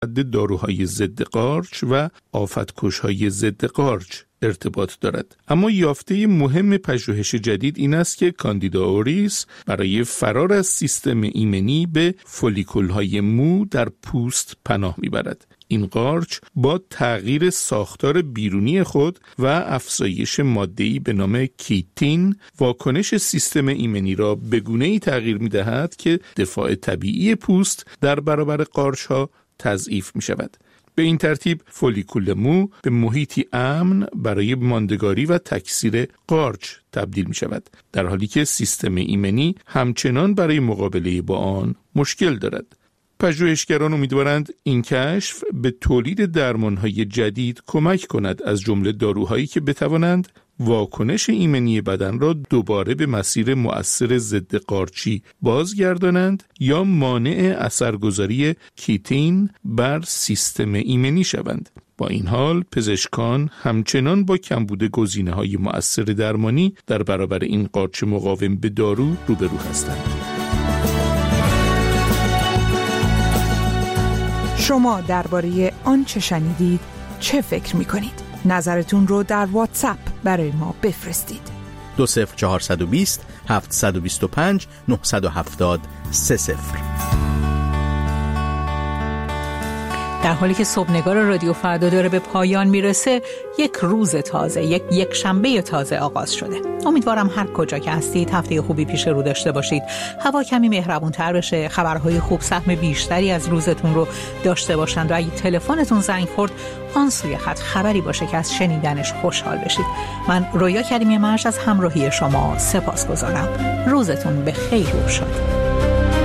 داروهای ضد قارچ و آفتکش‌های ضد قارچ ارتباط دارد. اما یافته مهم پژوهش جدید این است که کاندیدا اوریس برای فرار از سیستم ایمنی به فولیکول‌های مو در پوست پناه میبرد. این قارچ با تغییر ساختار بیرونی خود و افزایش ماده‌ای به نام کیتین واکنش سیستم ایمنی را به گونه‌ای تغییر می‌دهد که دفاع طبیعی پوست در برابر قارچ‌ها تضعیف می‌شود. به این ترتیب فولیکول مو به محیطی امن برای ماندگاری و تکثیر قارچ تبدیل می‌شود، در حالی که سیستم ایمنی همچنان برای مقابله با آن مشکل دارد. پژوهشگران امیدوارند این کشف به تولید درمان‌های جدید کمک کند، از جمله داروهایی که بتوانند واکنش ایمنی بدن را دوباره به مسیر مؤثر ضد قارچی بازگردانند یا مانع اثرگذاری کیتین بر سیستم ایمنی شوند. با این حال پزشکان همچنان با کمبود گزینه‌های مؤثر درمانی در برابر این قارچ مقاوم به دارو روبرو هستند. شما درباره آنچه شنیدید چه فکر می‌کنید؟ نظرتون رو در واتساپ برای ما بفرستید. 20420 725 970 30. در حالی که صبحنگار رادیو فردا داره به پایان میرسه، یک روز تازه، یک شنبه تازه آغاز شده. امیدوارم هر کجا که هستید هفته خوبی پیش رو داشته باشید. هوا کمی مهربون‌تر بشه، خبرهای خوب سهم بیشتری از روزتون رو داشته باشند و اگه تلفنتون زنگ خورد آن سوی خط خبری باشه که از شنیدنش خوشحال بشید. من رویا کریمی مرج از همراهی شما سپاسگزارم. روزتون به خیر و شاد.